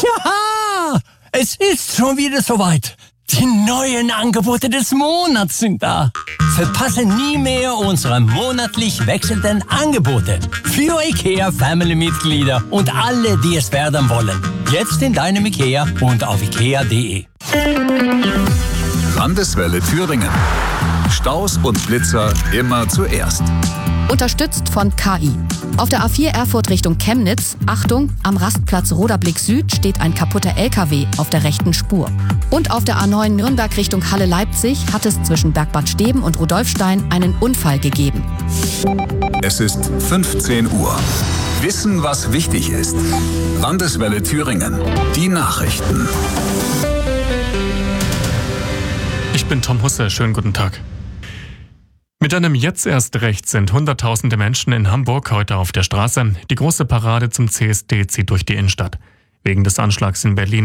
Ja, es ist schon wieder soweit. Die neuen Angebote des Monats sind da. Verpasse nie mehr unsere monatlich wechselnden Angebote für IKEA-Family-Mitglieder und alle, die es werden wollen. Jetzt in deinem IKEA und auf ikea.de. Landeswelle Thüringen. Staus und Blitzer immer zuerst. Unterstützt von KI. Auf der A4 Erfurt Richtung Chemnitz, Achtung, am Rastplatz Roderblick Süd steht ein kaputter LKW auf der rechten Spur. Und auf der A9 Nürnberg Richtung Halle-Leipzig hat es zwischen Bergbad Steben und Rudolfstein einen Unfall gegeben. Es ist 15 Uhr. Wissen, was wichtig ist. Landeswelle Thüringen. Die Nachrichten. Ich bin Tom Husse, schönen guten Tag. Mit einem Jetzt erst Recht sind Hunderttausende Menschen in Hamburg heute auf der Straße. Die große Parade zum CSD zieht durch die Innenstadt. Wegen des Anschlags in Berlin